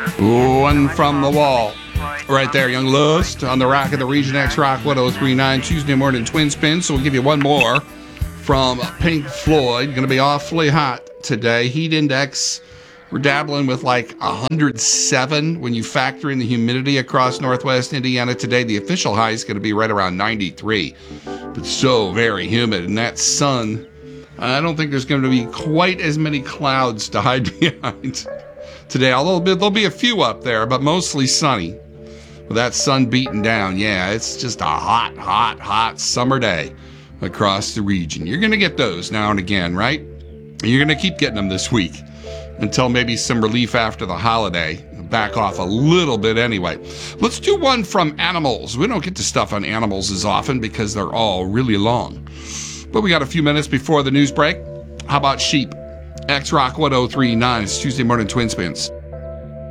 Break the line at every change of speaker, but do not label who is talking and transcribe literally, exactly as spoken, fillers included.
One from the wall. Right there, Young Lust on the Rock of the Region X Rock one oh three point nine Tuesday morning twin spin. So we'll give you one more from Pink Floyd. Going to be awfully hot today. Heat index, we're dabbling with like one hundred seven when you factor in the humidity across northwest Indiana today. The official high is going to be right around ninety-three. But so very humid. And that sun, I don't think there's going to be quite as many clouds to hide behind today. Although there'll be a few up there, but mostly sunny. With that sun beating down, yeah, it's just a hot, hot, hot summer day across the region. You're going to get those now and again, right? And you're going to keep getting them this week until maybe some relief after the holiday. Back off a little bit anyway. Let's do one from animals. We don't get to stuff on animals as often because they're all really long. But we got a few minutes before the news break. How about sheep? X Rock one oh three point nine. It's Tuesday morning twin spins.